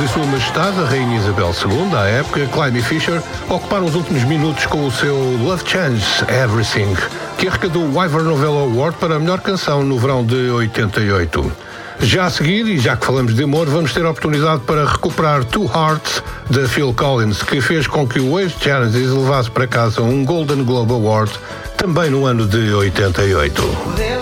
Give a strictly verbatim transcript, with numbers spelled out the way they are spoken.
de Sua Majestade, a Rainha Isabel segunda, à época, Climby Fisher, ocuparam os últimos minutos com o seu Love Changes Everything, que arrecadou o Ivor Novello Award para a melhor canção no verão de oitenta e oito. Já a seguir, e já que falamos de amor, vamos ter a oportunidade para recuperar Two Hearts, de Phil Collins, que fez com que o ex-Genesis levasse para casa um Golden Globe Award, também no ano de oitenta e oito.